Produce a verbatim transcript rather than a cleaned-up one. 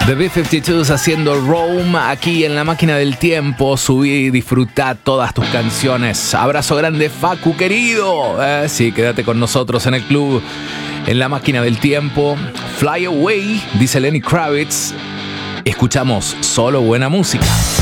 The B cincuenta y dos haciendo Rome aquí en la máquina del tiempo. Subí y disfruta todas tus canciones. Abrazo grande, Facu querido. Eh, sí, quédate con nosotros en el club, en la máquina del tiempo. Fly Away, dice Lenny Kravitz. Escuchamos solo buena música.